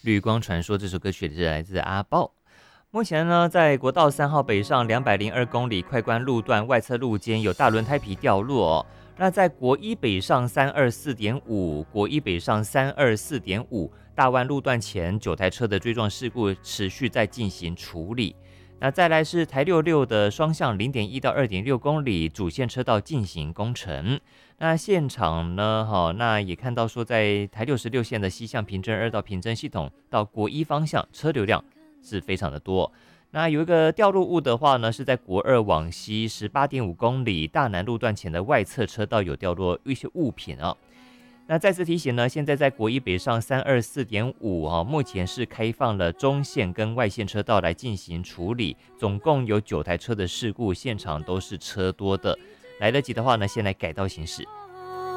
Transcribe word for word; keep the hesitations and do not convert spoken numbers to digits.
绿光传说这首歌曲是来自阿豹。目前呢，在国道三号北上两百零二公里快关路段外侧路肩有大轮胎皮掉落、哦。那在国一北上三二四点五，国一北上三二四点五大弯路段前九台车的追撞事故持续在进行处理。那再来是台六六的双向零点一到二点六公里主线车道进行工程。那现场呢，哈、哦，那也看到说，在台六十六线的西向平镇二到平镇系统到国一方向车流量是非常的多。那有一个掉落物的话呢，是在国二往西十八点五公里大南路段前的外侧车道有掉落一些物品啊。那再次提醒呢，现在在国一北上三二四点五啊，目前是开放了中线跟外线车道来进行处理，总共有九台车的事故，现场都是车多的，来得及的话呢，先来改道行驶。